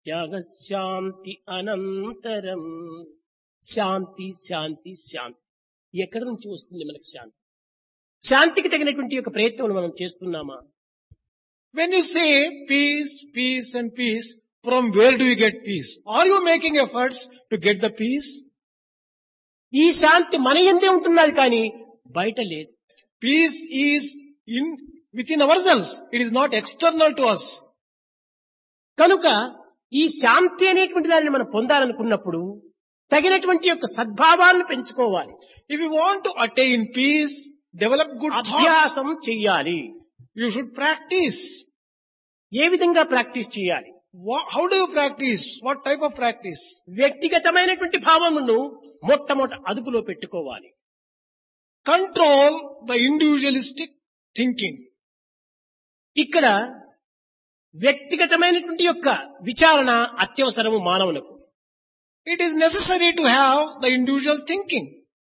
త్యాగ శాంతి అనంతరం. శాంతి శాంతి శాంతి. ఎక్కడి నుంచి వస్తుంది మనకు శాంతి? శాంతికి తగినటువంటి యొక్క ప్రయత్నం మనం చేస్తున్నామా? When you say peace, peace and peace, from where do you get peace? Are you making efforts to get the peace? ఈ శాంతి మన యందే ఉంటున్నది కానీ బయట లేదు. Peace is within ourselves. It is not external to us. కనుక ఈ శాంతి అనేటువంటి దానిని మనం పొందాలనుకున్నప్పుడు తగినటువంటి యొక్క సద్భావాలను పెంచుకోవాలి. If you want to attain peace, develop good thoughts. అభ్యాసం చెయ్యాలి. You should practice. ఏ విధంగా ప్రాక్టీస్ చేయాలి? How do you practice? What type of practice? వ్యక్తిగతమైనటువంటి భావమును మొట్టమొదట అదుపులో పెట్టుకోవాలి. Control the individualistic thinking. ఇక్కడ వ్యక్తిగతమైనటువంటి యొక్క విచారణ అత్యవసరము మానవులకు. It is necessary to have the individual thinking.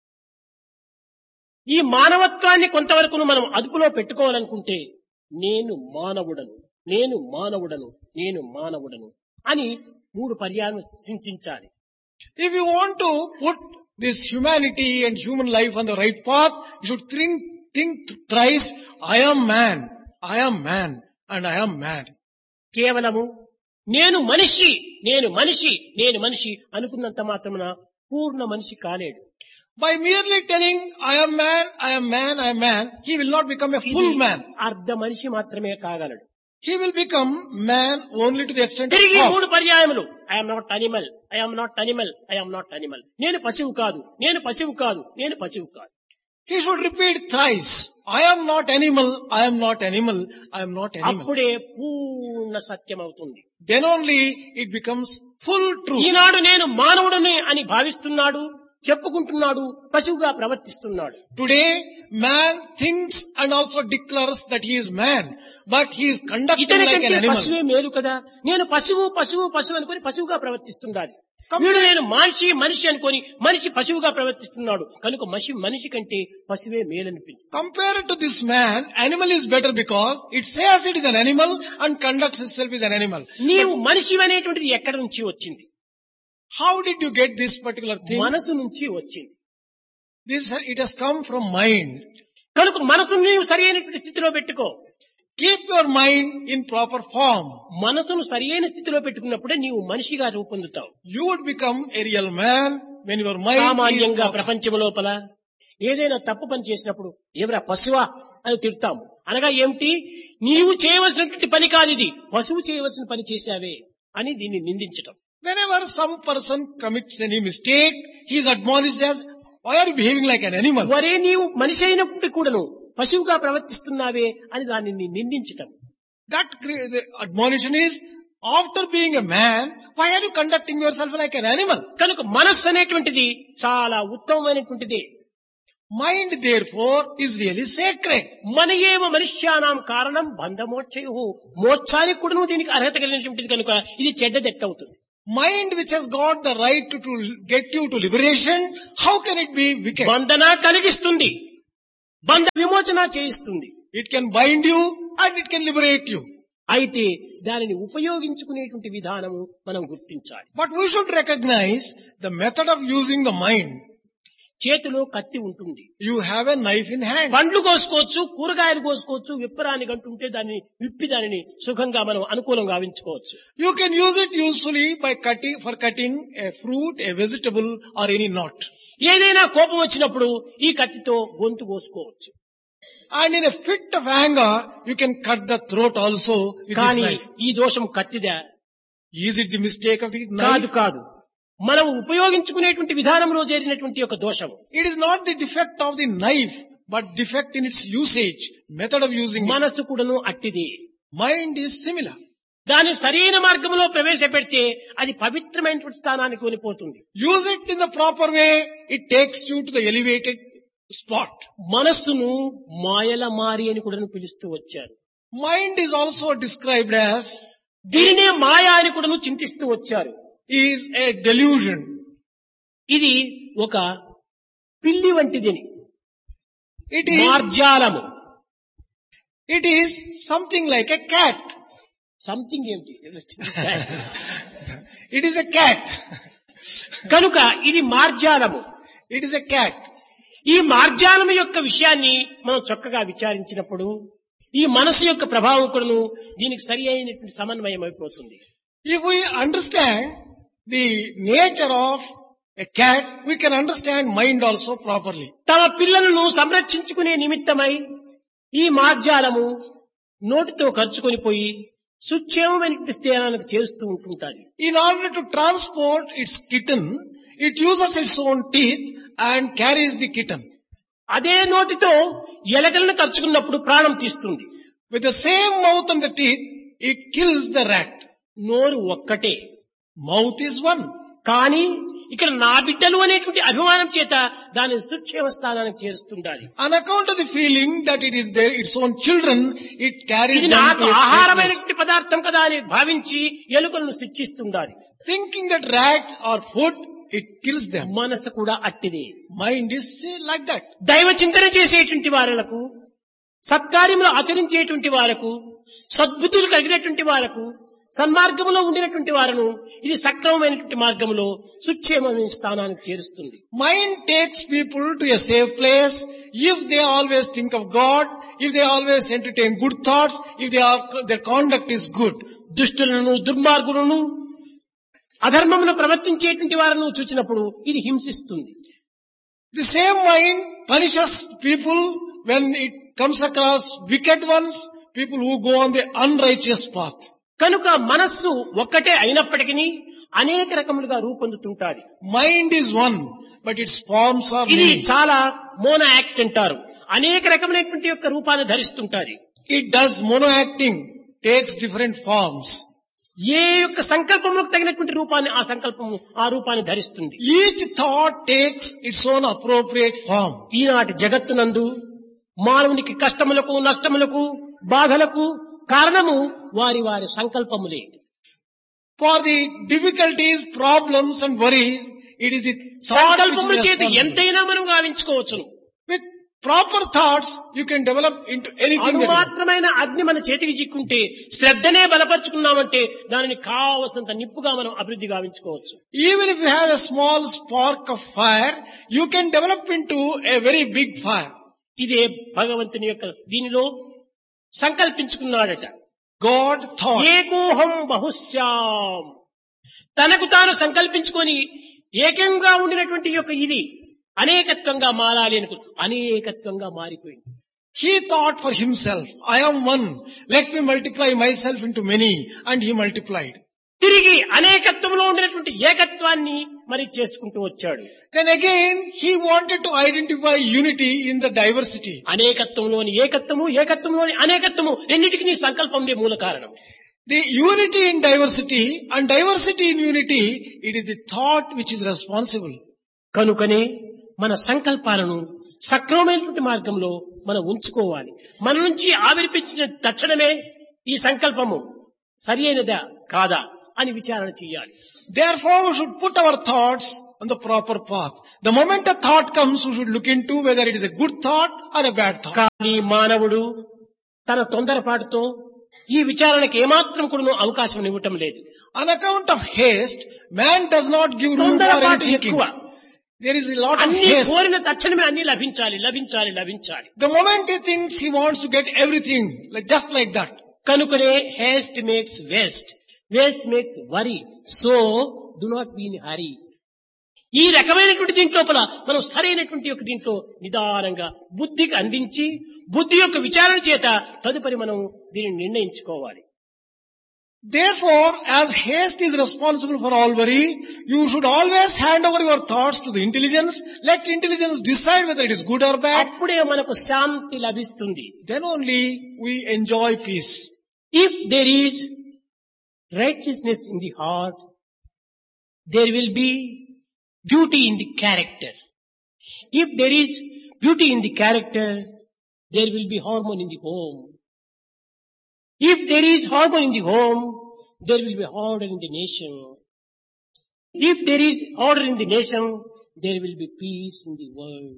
ఈ మానవత్వాన్ని కొంతవరకు మనం అదుపులో పెట్టుకోవాలనుకుంటే నేను మానవుడను, నేను మానవుడను, నేను మానవుడను అని 3 పర్యాయం చింతించాలి. If you want to put this humanity and human life on the right path, you should think thrice, I am man, I am man, and I am man. కేవలము నేను మనిషి, నేను మనిషి, నేను మనిషి అనుకున్నంత మాత్రమున పూర్ణ మనిషి కాలేడు. By merely telling I am man, I am man, I am man, he will not become a full man. అర్ధ మనిషి మాత్రమే కాగలడు. He will become man only to the extent of తిరిగి half. 3 పర్యాయములు I am not animal, I am not animal, I am not animal. నేను పశువు కాదు, నేను పశువు కాదు, నేను పశువు కాదు. He should repeat thrice, I am not animal, I am not animal, I am not animal. అప్పుడే పూర్ణ సత్యం అవుతుంది. Then only it becomes full truth. ఈనాడు నేను మానవుడని అని భావిస్తున్నాడు, చెప్పుకుంటున్నాడు, పశువుగా ప్రవర్తిస్తున్నాడు. Today, man thinks and also declares that he is man, but he is conducting like an ఇతనికంటే animal. పశువే మేలు కదా, నేను పశువు పశువు పశువు అనుకొని పశువుగా ప్రవర్తిస్తున్నాడు. వీడు నేను మనిషి మనిషి అనుకొని మనిషి పశువుగా ప్రవర్తిస్తున్నాడు. కనుక మనిషి కంటే పశువే మేలనిపిస్తుంది. Compared to this man, animal is better because it says it is an animal and conducts itself as an animal. నీవు మనిషి అనేటువంటిది ఎక్కడి నుంచి వచ్చింది? How did you get this particular thing? మనసు నుంచి వచ్చింది. It has come from mind. కనుక మనసును నీవు సరి అయినటువంటి స్థితిలో పెట్టుకో. Keep your mind in proper form. మనసును సరి అయిన స్థితిలో పెట్టుకున్నప్పుడే నీవు మనిషిగా రూపొందుతావు. You would become a real man when your mind is సామాన్యంగా proper. ప్రపంచం లోపల ఏదైనా తప్పు పని చేసినప్పుడు ఎవరా పశువా అని తిడతాము. అనగా ఏమిటి? నీవు చేయవలసినటువంటి పని కాదు ఇది, పశువు చేయవలసిన పని చేశావే అని దీన్ని నిందించటం. Whenever some person commits any mistake, he is admonished as, why are you behaving like an animal? వరే నీవు మనిషి అయినప్పుడు కూడాను పశువుగా ప్రవర్తిస్తున్నావే అని దానిని నిందించటం. The admonition is, after being a man, why are you conducting yourself like an animal? కనుక మనస్సు అనేటువంటిది చాలా ఉత్తమమైనటువంటిది. Mind, therefore, is really sacred. మన ఏవ మనుష్యానాం కారణం బంధమోక్షయు. మోక్షానికి కూడాను దీనికి అర్హత కలిగినటువంటిది కనుక ఇది చెడ్డదెట్ట అవుతుంది. Mind which has got the right to get you to liberation, how can it be wicked? బంధన కలిగిస్తుంది, బంధ విమోచన చేయిస్తుంది. It can bind you and it can liberate you. అయితే దానిని ఉపయోగించుకునేటువంటి విధానము మనం గుర్తించాలి. But we should recognize the method of using the mind. చేతిలో కత్తి ఉంటుంది, You have a knife in hand. పండ్లు కోసుకోవచ్చు, కూరగాయలు కోసుకోవచ్చు, విప్పరాని గంటుంటే దాన్ని విప్పి దానిని సుఖంగా మనం అనుకూలంగా గావించుకోవచ్చు. You can use it usefully by cutting a fruit, a vegetable or any nut. ఏదైనా కోపం వచ్చినప్పుడు ఈ కత్తితో గొంతు కోసుకోవచ్చు. And in a fit of anger, you can cut the throat also with this కానీ knife. ఈ దోషం కత్తిదా? Is it the mistake of the కాదు knife? కాదు, మనం ఉపయోగించుకునేటువంటి విధానంలో చేరినటువంటి ఒక దోషం. It is not the defect of the knife, but defect in its usage, method of using it. మనసు కూడాను అట్టిది. Mind is similar. దాన్ని సరైన మార్గంలో ప్రవేశపెడితే అది పవిత్రమైనటువంటి స్థానానికి కొనిపోతుంది. Use it in the proper way, it takes you to the elevated spot. మనస్సును మాయల మారి అని కూడా పిలుస్తూ వచ్చారు. Mind is also described as, దీనినే మాయ అని కూడా చింతిస్తూ వచ్చారు. is a delusion. ఇది ఒక పిల్లి వంటిదని, It is మార్జాలము. something like a cat. Something ఏమిటి It is a cat. కనుక ఇది మార్జాలము. It is a cat. ఈ మార్జాలము యొక్క విషయాన్ని మనం చక్కగా విచారించినప్పుడు ఈ మనసు యొక్క ప్రభావం కూడాను దీనికి సరి అయినటువంటి సమన్వయం అయిపోతుంది. If we understand the nature of a cat, we can understand mind also properly. తమ పిల్లలను సంరక్షించుకునే నిమిత్తమై ఈ మార్జాలము నోటితో ఖర్చుకొని పోయి సుక్షేమమైన స్థానానికి చేరుస్తూ ఉంటుంటాది. In order to transport its kitten, it uses its own teeth and carries the kitten. అదే నోటితో ఎలకలను ఖర్చుకున్నప్పుడు ప్రాణం తీస్తుంది. With the same mouth and the teeth, it kills the rat. నోరు ఒక్కటే, Mouth is one. కానీ ఇక్కడ నా బిడ్డలు అనేటువంటి అభిమానం చేత దానిని సుక్షేమ స్థానానికి చేరుస్తుండాలి. On account of the feeling that it is their its own children, it carries ఇది them నాకు to its safeness. ఆహారమైనటువంటి పదార్థం కదా అని భావించి ఎలుకలను శిక్షిస్తుండాలి. Thinking that rat or food, it kills them. మనసు కూడా అట్టిదే. Mind is like that. దైవ చింతన చేసేటువంటి వారులకు, సత్కార్యములు ఆచరించేటువంటి వారకు, సద్బుద్ధులు కలిగినటువంటి వారకు, సన్మార్గంలో ఉండినటువంటి వారును ఇది సక్రమమైనటువంటి మార్గంలో సుక్షేమమైన స్థానానికి చేరుస్తుంది. Mind takes people to a safe place if they always think of God, if they always entertain good thoughts, if their conduct is good. దుష్టులను, దుర్మార్గులను, అధర్మమును ప్రవర్తించేటువంటి వారిని చూచినప్పుడు ఇది హింసిస్తుంది. The same mind punishes people when it comes across wicked ones, people who go on the unrighteous path. కనుక మనస్సు ఒక్కటే అయినప్పటికీ అనేక రకములుగా రూపొందుతుంటాది. Mind is one, but its forms are ఇది many. చాలా మోనో యాక్ట్ అంటారు. అనేక రకమైనటువంటి యొక్క రూపాన్ని ధరిస్తుంటాది. It does mono-acting, takes different forms. ఏ యొక్క సంకల్పములకు తగినటువంటి రూపాన్ని ఆ రూపాన్ని ధరిస్తుంది. Each thought takes its own appropriate form. ఈనాటి జగత్తునందు మానవునికి కష్టములకు, నష్టములకు, బాధలకు కారణము వారి వారి సంకల్పములే. For the difficulties, problems and worries, it is the thought which సంకల్పముల is చేత responsible. ఎంతైనా మనం గావించుకోవచ్చును. With proper thoughts, you can develop into anything. that మాత్రమైన అగ్ని మన చేతికి చిక్కుంటే శ్రద్ధనే బలపరుచుకున్నామంటే దానిని కావలసినంత నిప్పుగా మనం అభివృద్ధి గావించుకోవచ్చు. Even if you have a small spark of fire, you can develop into a very big fire. ఇదే భగవంతుని యొక్క దీనిలో సంకల్పించుకున్నాడట. God thought. ఏకోహం బహుశ్యాం, తనకు తాను సంకల్పించుకొని ఏకంగా ఉండినటువంటి యొక్క ఇది అనేకత్వంగా మారాలి అనుకు అనేకత్వంగా మారిపోయింది. He thought for himself, I am one, let me multiply myself into many, and he multiplied. తిరిగి అనేకత్వంలో ఉండినటువంటి ఏకత్వాన్ని మరి చేసుకుంటూ వచ్చాడు. Then again, he wanted to identify unity in the diversity. అనేకత్వంలోని ఏకత్వము, ఏకత్వంలోని అనేకత్వము రెండింటికి నీ సంకల్పం మూల కారణం. The unity in diversity and diversity in unity, it is the thought which is responsible. కనుకనే మన సంకల్పాలను సక్రమమైనటువంటి మార్గంలో మనం ఉంచుకోవాలి. మన నుంచి ఆవిర్పించిన తక్షణమే ఈ సంకల్పము సరి అయినదా కాదా అని విచారణ చేయాలి. Therefore, we should put our thoughts on the proper path. The moment a thought comes, we should look into whether it is a good thought or a bad thought. కానీ మానవుడు తన తొందరపాటుతో ఈ విచారణకు ఏమాత్రం కూడా అవకాశం ఇవ్వటం లేదు. On account of haste, man does not give room for any తొందరపాటు thinking. ఎక్కువ. There is a lot of అన్ని haste. కోరిన తక్షణమే అన్ని లభించాలి లభించాలి లభించాలి. The moment he thinks, he wants to get everything, just like that. కనుకనే haste makes waste, waste makes worry, so do not be in hurry. ఈ రకమైనటువంటి దీంట్లోపల మనం సరైనటువంటి యొక్క దీంట్లో నిదానంగా బుద్ధికి అందించి బుద్ధి యొక్క విచారణ చేత తదుపరి మనం దీనిని నిర్ణయించుకోవాలి. Therefore, as haste is responsible for all worry, you should always hand over your thoughts to the intelligence. Let intelligence decide whether it is good or bad. అప్పుడే మనకు శాంతి లభిస్తుంది. Then only we enjoy peace. If there is righteousness in the heart, there will be beauty in the character. If there is beauty in the character, there will be harmony in the home. If there is harmony in the home, there will be order in the nation. If there is order in the nation, there will be peace in the world.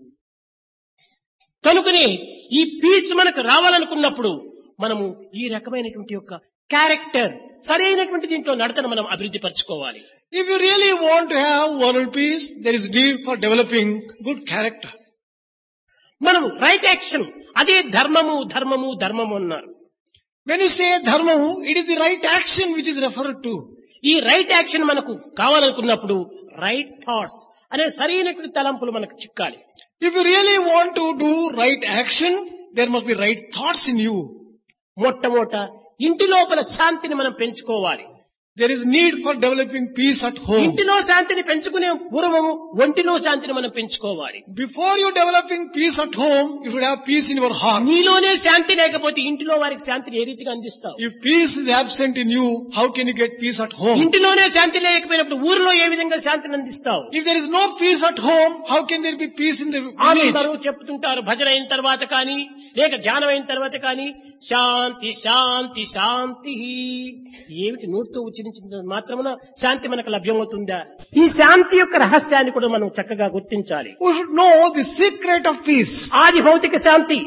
కనుకనే ఈ piece మనకు రావాలనుకున్నప్పుడు మనము ఈ రకమైనటువంటి యొక్క character సరైనటువంటి దీంట్లో నడతను మనం అభివృద్ధి పరచుకోవాలి. If you really want to have world peace, there is need for developing good character. మనం రైట్ యాక్షన్ అదే ధర్మము ధర్మము ధర్మము అన్నారు. When you say dharma, it is the right action which is referred to. ఈ రైట్ యాక్షన్ మనకు కావాలనుకున్నప్పుడు right thoughts అనే సరైనటువంటి తలంపులు మనకు చిక్కాలి. If you really want to do right action, there must be right thoughts in you. మొట్టమొదట ఇంటి లోపల శాంతిని మనం పెంచుకోవాలి. There is need for developing peace at home. ఇంటిలో శాంతిని పెంచుకునే పూర్వము ఒంటిలో శాంతిని మనం పెంచుకోవాలి. Before you developing peace at home, you should have peace in your heart. నీలోనే శాంతి లేకపోతే ఇంటిలో వారికి శాంతిని ఏ రీతిగా అందిస్తావు? If peace is absent in you, how can you get peace at home? ఇంటిలోనే శాంతి లేకపోయినప్పుడు ఊరిలో ఏ విధంగా శాంతిని అందిస్తావు? If there is no peace at home, how can there be peace in the village? అందరూ చెప్తుంటారు భజన అయిన తర్వాత కానీ లేక ధ్యానం అయిన తర్వాత కానీ శాంతి శాంతి శాంతి. ఏమిటి నోటితో ఉచ్చరించిన మాత్రమున శాంతి మనకు లభ్యమవుతుందా? ఈ శాంతి యొక్క రహస్యాన్ని కూడా మనం చక్కగా గుర్తించాలి. We should know the secret of peace. ఆది భౌతిక శాంతి,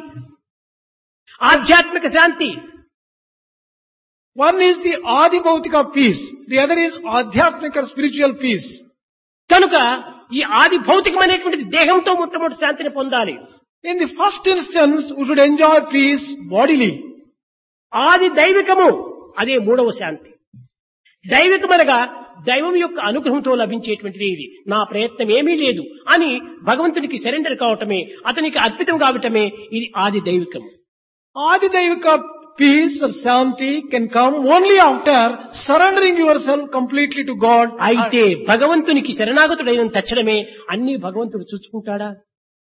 ఆధ్యాత్మిక శాంతి. One is the Adi Bhautika peace. The other is Adhyatmika or spiritual peace. కనుక ఈ ఆది భౌతికం అనేటువంటిది దేహంతో మొట్టమొదటి శాంతిని పొందాలి. In the first instance, we should enjoy peace bodily. ఆది దైవికము అదే మూడవ శాంతి. దైవికమనగా దైవం యొక్క అనుగ్రహంతో లభించేటువంటిది ఇది. నా ప్రయత్నం ఏమీ లేదు అని భగవంతునికి సరెండర్ కావటమే, అతనికి అర్పితం కావటమే ఇది ఆది దైవికం. Adi Daivika peace or Shanti can come only after surrendering yourself completely to God. అయితే భగవంతునికి శరణాగతుడైన తక్షణమే అన్ని భగవంతుడు చూసుకుంటాడా?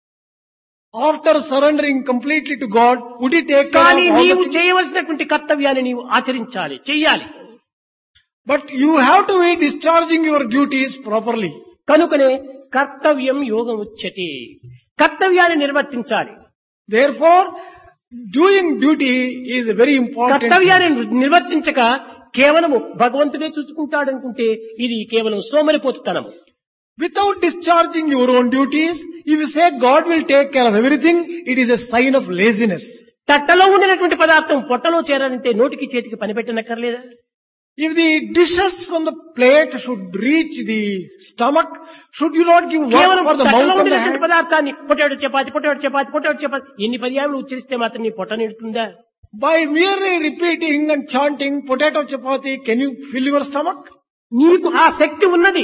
After surrendering completely to God, would he take care కానీ of all the నీవు things? చేయవలసినటువంటి కర్తవ్యాన్ని నీవు ఆచరించాలి, చెయ్యాలి. But you have to be discharging your duties properly. కనుకనే కర్తవ్యం యోగం ఉచ్యతే. కర్తవ్యాన్ని నిర్వర్తించాలి. Therefore, doing duty is a very important thing. కర్తవ్యాన్ని నిర్వర్తించక కేవలము భగవంతుడే చూసుకుంటాడనుకుంటే ఇది కేవలం సోమరిపోతుతనము. Without discharging your own duties, if you say God will take care of everything, it is a sign of laziness. తట్టలో ఉండినటువంటి పదార్థం పొట్టలో చేరాలంటే నోటికి చేతికి పని పెట్టనక్కర్లేదా? If the dishes from the plate should reach the stomach, should you not give work కేవలం for the తట్టలో mouth and the ఉండినటువంటి hand? పదార్థాన్ని potato chapati potato chapati potato chapati ఎన్ని పర్యాలు ఉచ్చరిస్తే మాత్రం నీ పొట్ట నిడుతుందా? By merely repeating and chanting potato chapati, can you fill your stomach? నీకు ఆ శక్తి ఉన్నది.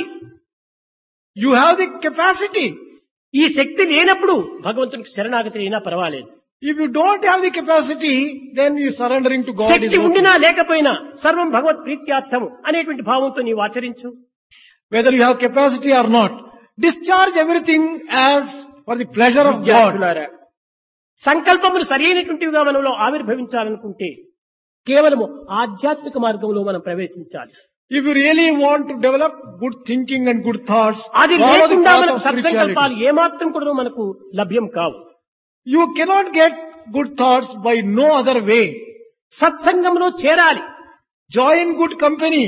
You have the capacity. ఈ శక్తి లేనప్పుడు భగవంతునికి శరణాగతి అయినా పర్వాలేదు. If you don't have the capacity, then you surrendering to God is Shakti okay. ఉండినా లేకపోయినా సర్వం భగవత్ ప్రీత్యార్థము అనేటువంటి భావంతో నీవు ఆచరించు. Whether you have capacity or not, discharge everything as for the pleasure of God. విద్యార్థులారా, సంకల్పములు సరైనటువంటివిగా మనలో ఆవిర్భవించాలనుకుంటే కేవలము ఆధ్యాత్మిక మార్గంలో మనం ప్రవేశించాలి. If you really want to develop good thinking and good thoughts, అది follow the లేకుండా path మనకు of spirituality. సత్సంకల్పాలు ఏమాత్రం కూడా మనకు లభ్యం కావు. You cannot get good thoughts by no other way. సత్సంగంలో చేరాలి. Join good company.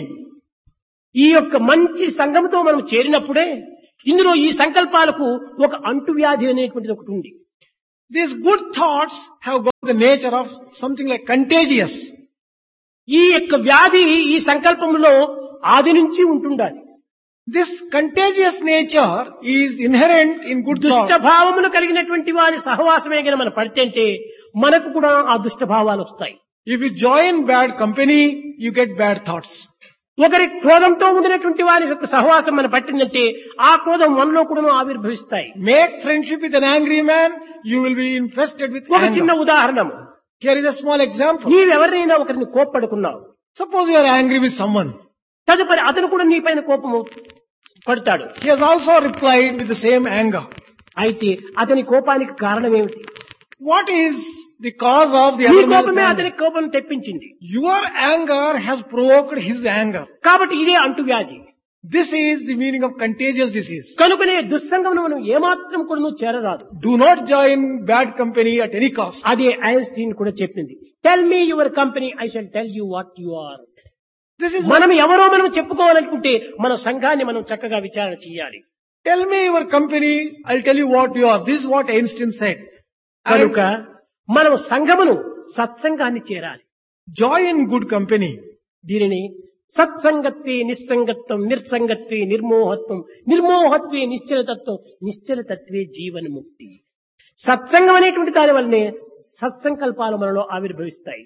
ఈ యొక్క మంచి సంఘంతో మనం చేరినప్పుడే ఇందులో ఈ సంకల్పాలకు ఒక అంటువ్యాధి అనేటువంటిది ఒకటి ఉంది. These good thoughts have got the nature of something like contagious. ఈ యొక్క వ్యాధి ఈ సంకల్పంలో ఆది నుంచి ఉంటుండాలి. This contagious nature is inherent in good దుష్ట thoughts. భావములు కలిగినటువంటి వారి సహవాసమే గన మనం పడితే మనకు కూడా ఆ దుష్ట భావాలు వస్తాయి. If you join bad company, you get bad thoughts. ఒకరి క్రోధంతో ఉండినటువంటి వారి యొక్క సహవాసం మనం పట్టిందంటే ఆ క్రోధం మనలో కూడా ఆవిర్భవిస్తాయి. Make friendship with an angry man, you will be infested with ఒక చిన్న anger. ఉదాహరణము. Here is a small example. నీవెవరినైనా ఒకరిని కోప్పడుకున్నావు, Suppose you are angry with someone. తదుపరి అతను కూడా నీపైన కోపము పడతాడు. He has also replied with the same anger. అయితే అతని కోపానికి కారణం ఏమిటి? What is the cause of the నీ other man's కోపమే anger? అతనికి కోపం తెప్పించింది. Your anger has provoked his anger. కాబట్టి ఇదే అంటువ్యాధి. This is the meaning of contagious disease. కనుకనే దుస్సంగమును మనం ఏమాత్రం కూడా చేరరాదు. Do not join bad company at any cost. అదే ఐన్స్టీన్ కూడా చెప్పింది. Tell me your company, I shall tell you what you are. This is మనం ఎవరో మనం చెప్పుకోవాలనుకుంటే మన సంఘాన్ని మనం చక్కగా విచారణ చేయాలి. tell me your company, I'll tell you what you are. This is what Einstein said. కనుక మనం సంఘమును సత్సంగాన్ని చేరాలి. Join good company. దీనిని సత్సంగత్వే నిస్సంగత్వం, నిర్సంగత్వే నిర్మోహత్వం, నిర్మోహత్వే నిశ్చలతత్వం, నిశ్చలతత్వే జీవన్ముక్తి. సత్సంగం అనేటువంటి దాని వల్లనే సత్సంకల్పాలు మనలో ఆవిర్భవిస్తాయి.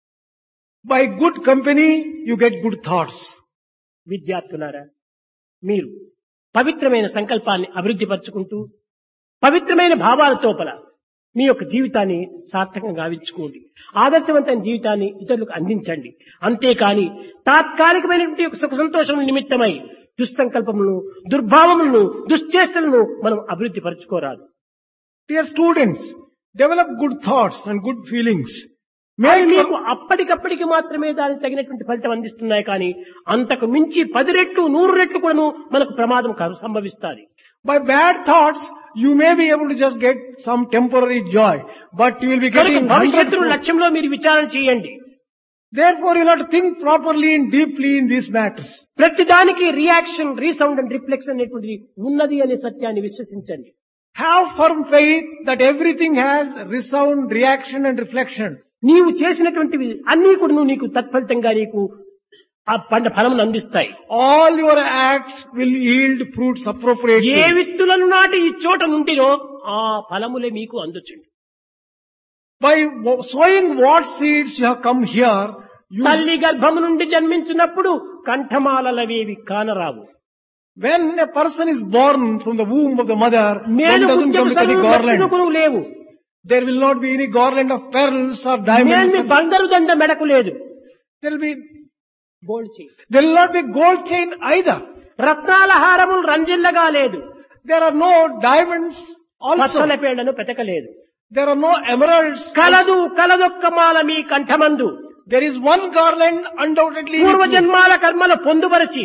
By good company, you get good thoughts. విద్యార్థులారా, మీరు పవిత్రమైన సంకల్పాన్ని అభివృద్ధి పరుచుకుంటూ పవిత్రమైన భావాల తోపల మీ యొక్క జీవితాన్ని సార్థకంగా గావించుకోండి. ఆదర్శవంతమైన జీవితాన్ని ఇతరులకు అందించండి. అంతేకాని తాత్కాలికమైనటువంటి యొక్క సుఖ సంతోషం నిమిత్తమై దుస్సంకల్పములను, దుర్భావములను, దుశ్చేష్టలను మనం అభివృద్ధి పరుచుకోరాదు. Dear students, develop good thoughts and good feelings. అవి మీకు అప్పటికప్పటికి మాత్రమే దానికి తగినటువంటి ఫలితం అందిస్తున్నాయి. కానీ అంతకు మించి 10 రెట్లు 100 రెట్లు కూడాను మనకు ప్రమాదం సంభవిస్తుంది. By bad thoughts, you may be able to just get some temporary joy, but you will be getting భవిష్యత్తు లక్ష్యంలో మీరు విచారణ చేయండి. Therefore, you have to think properly and deeply in these matters. ప్రతి దానికి రియాక్షన్, రీసౌండ్ అండ్ రిఫ్లెక్షన్ అనేటువంటిది ఉన్నది అనే సత్యాన్ని విశ్వసించండి. Have firm faith that everything has resound, reaction and reflection. నీవు చేసినటువంటివి అన్ని కూడా నీకు తత్ఫలితంగా నీకు ఆ ఫలమును అందిస్తాయి. All your acts will yield fruits appropriately. ఏ విత్తులను నాటి ఈ చోట నుండినో ఆ ఫలములే మీకు అందుచుండు. By sowing what seeds you have come here, తల్లి గర్భము నుండి జన్మించినప్పుడు కంఠమాలలవేవి కానరావు. when a person is born from the womb of the mother, one doesn't come with any garland. లేవు. There will not be any garland of pearls or diamonds. బంగారు దండ మెడకు లేదు. There will be gold chain. There will not be gold chain either. రత్నాల హారములు రంజిల్లగా లేదు. There are no diamonds also. Pachchala పేళ్లను పెతకలేదు. There are no emeralds. కలదొక్క Mala me కంఠమందు. There is one garland undoubtedly. పూర్వజన్మాల కర్మల పొందుపరచి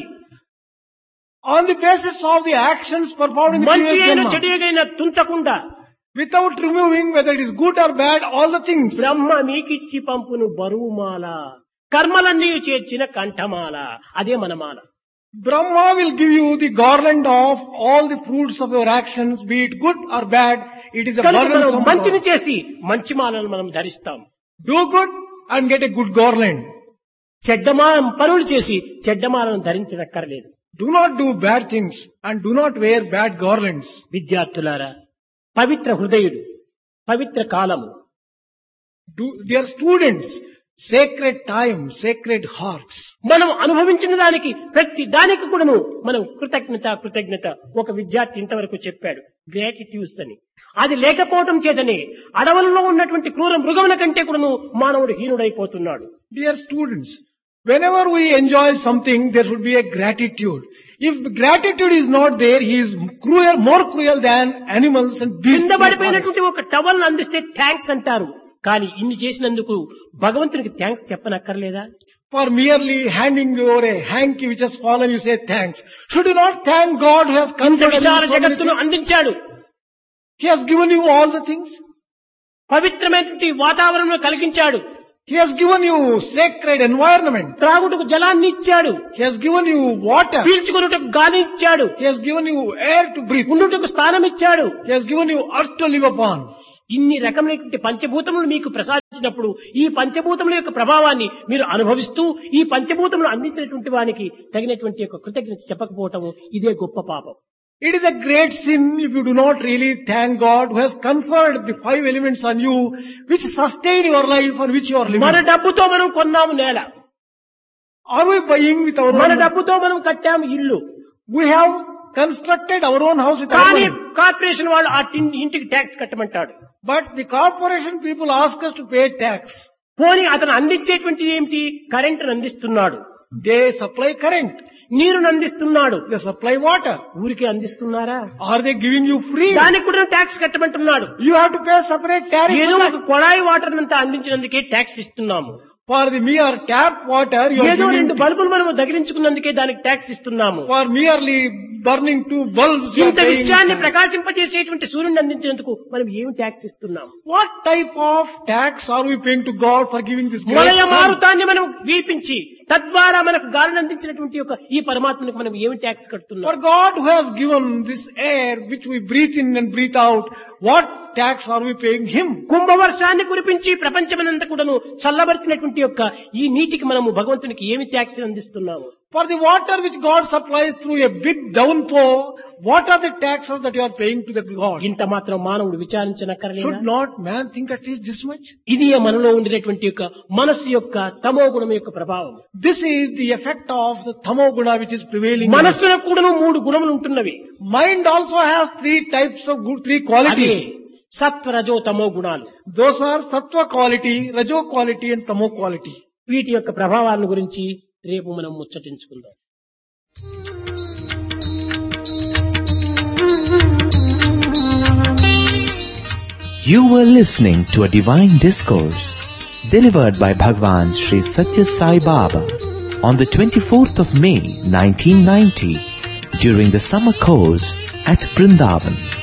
on the basis of the actions performed in the మంచి previous అయిన Janma, చెడుగైన తుంచకుండా without removing whether it is good or bad, all the things. బ్రహ్మ మీకిచ్చి పంపును బరువుమాల, కర్మలన్నీ చేర్చిన కంఠమాల. అదే మనమాల. Brahma will give you the garland of all the fruits of your actions, be it good or bad. It is a burdensome మంచిని garland. చేసి మంచి మాలను మనం ధరిస్తాం. Do good and get a good garland. పనులు చేసి చెడ్డమాలను ధరించనక్కర్లేదు. Do not do bad things and do not wear bad garlands. విద్యార్థులారా, పవిత్ర హృదయుడు, పవిత్ర కాలము. Dear students, sacred time, sacred hearts. మనం అనుభవించిన దానికి ప్రతి దానికి కూడాను మనం కృతజ్ఞత ఒక విద్యార్థి ఇంతవరకు చెప్పాడు, గ్రాటిట్యూడ్స్ అని. అది లేకపోవడం చేతనే అడవులలో ఉన్నటువంటి క్రూర మృగముల కంటే కూడాను మానవుడు హీనుడైపోతున్నాడు. Dear students, whenever we enjoy something, there should be a gratitude. If gratitude is not there, he is more cruel than animals and beasts. కింద పడిపోయినటువంటి ఒక టవల్ అందిస్తే థ్యాంక్స్ అంటారు. కానీ ఇన్ని చేసినందుకు భగవంతునికి thanks చెప్పనక్కర్లేదా? For merely handing over a hanky which has fallen, you say thanks. Should you not thank God who has conferred you Vishala so many జగత్తును things? అందించాడు. He has given you all the things. పవిత్రమైనటువంటి వాతావరణం కలిగించాడు. He has given you sacred environment. త్రాగుటకు జలాన్ని ఇచ్చాడు. He has given you water. పీల్చుకున్నటకు గాలి ఇచ్చాడు. He has given you air to breathe. ఉండుటకు స్థానం ఇచ్చాడు. He has given you earth to live upon. ఇన్ని రకమైనటువంటి పంచభూతములు మీకు ప్రసాదించినప్పుడు ఈ పంచభూతముల యొక్క ప్రభావాన్ని మీరు అనుభవిస్తూ ఈ పంచభూతములు అందించినటువంటి వానికి తగినటువంటి యొక్క కృతజ్ఞత చెప్పకపోవటము ఇదే గొప్ప పాపం. It is a great sin if you do not really thank God who has conferred the 5 elements on you which sustain your life and which you are living. మన డబ్బుతో మనం కొన్నాము నేల. Are we buying with our మన own? డబ్బుతో మనం కట్టాము ఇల్లు. We have constructed our own house with our కానీ money. కార్పొరేషన్ వాళ్ళు ఆ ఇంటికి tax కట్టమంటాడు. But the corporation people ask us to pay tax. పోనీ అతను అందించేటువంటి ఏమిటి? కరెంటును అందిస్తున్నాడు. They supply current. నీరును అందిస్తున్నాడు. They supply water. ఊరికే అందిస్తున్నారా? Are they giving you free? దానికి కూడా tax కట్టమంటున్నాడు. You have to pay separate tariff. ఏదో ఒక కొళాయి వాటర్ అంతా అందించినందుకే ట్యాక్స్ ఇస్తున్నాము. For the mere tap water, you are ఏదో giving. 2 బల్బులు మనం దగిలించుకున్నందుకే దానికి ట్యాక్స్ ఇస్తున్నాము. For merely burning 2 bulbs, you are ఇంత paying విషయాన్ని tax. ప్రకాశింపజేసేటువంటి సూర్యుని అందించినందుకు మనం ఏమి ట్యాక్స్ ఇస్తున్నాము? What type of tax are we paying to God for giving this great మొలయ sun? మారుతాన్ని మనం వీపించి తద్వారా మనకు గాలిని అందించినటువంటి యొక్క ఈ పరమాత్మనికి మనం ఏమి ట్యాక్స్ కడుతున్నాం? For God who has given this air which we breathe in and breathe out, what tax are we paying Him? కుంభవర్షాన్ని కురిపించి ప్రపంచమనంతా కూడాను చల్లబరిచినటువంటి యొక్క ఈ నీటికి మనము భగవంతునికి ఏమి ట్యాక్స్ అందిస్తున్నాము? For the water which God supplies through a big downpour, what are the taxes that you are paying to the God? ఇంత మాత్రం మానవుడు విచారించనక్కర్లేదా? Should not man think at least this much? ఇది మనలో ఉండినటువంటి యొక్క మనస్సు యొక్క తమో గుణం యొక్క ప్రభావం. This is the effect of the tamo guna which is prevailing. మనస్సులో కూడాను 3 గుణములు ఉంటున్నవి. Mind also has 3 types of good, 3 అదే qualities. సత్వ రజో తమో గుణాలు. Those are sattva quality, rajo quality and tamo quality. వీటి యొక్క ప్రభావాలను గురించి రేపు మనం ముచ్చటించుకుందాం. You were listening to a divine discourse delivered by Bhagwan Sri Satya Sai Baba on the 24th of May 1990 during the summer course at Vrindavan.